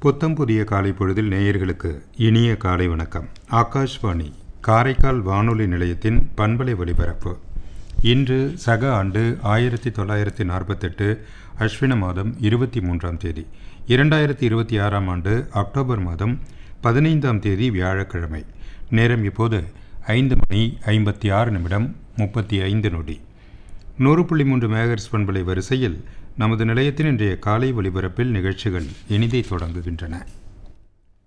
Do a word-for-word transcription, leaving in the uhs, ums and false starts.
புத்தம் புதிய காலை பொழுதில் நேயர்களுக்கு இனிய காலை வணக்கம். ஆகாஷ்வாணி காரைக்கால் வானொலி நிலையத்தின் பண்பலை ஒலிபரப்பு. இன்று சக ஆண்டு ஆயிரத்தி தொள்ளாயிரத்தி நாற்பத்தெட்டு அஸ்வின மாதம் இருபத்தி மூன்றாம் தேதி இரண்டாயிரத்தி இருபத்தி ஆறாம் ஆண்டு அக்டோபர் மாதம் பதினைந்தாம் தேதி வியாழக்கிழமை. நேரம் இப்போது ஐந்து மணி ஐம்பத்தி ஆறு நிமிடம் முப்பத்தி ஐந்து நொடி. நூறு புள்ளி மூன்று மேகர்ஸ் பண்பலை வரிசையில் நமது நிலையத்தின் இன்றைய காலை ஒலிபரப்பில் நிகழ்ச்சிகள் இனிதை தொடங்குகின்றன.